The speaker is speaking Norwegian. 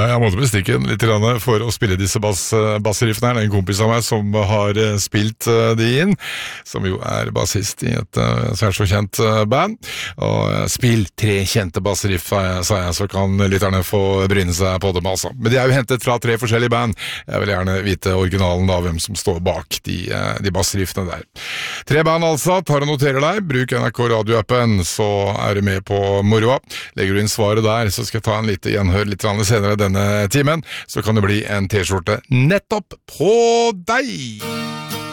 jeg måtte bestikke den litt for å spille disse bassriffene her. Det en kompis av meg som har spilt de inn, som jo bassist i et svært så kjent band. Og spill 3 kjente bassriff, sa jeg, så kan lytterne få bryne seg på dem altså. Men de jo hentet fra 3 forskjellige band. Jeg vil gjerne vite originalen av hvem som står bak de bassriffene der. 3 band altså, tar og noterer deg, bruk NRK radioappen, så du med på moroa. Legger du inn svaret der, så skal jeg ta en lite gjenhør litt senere denne timen, så kan det bli en t-skjorte nettopp på deg!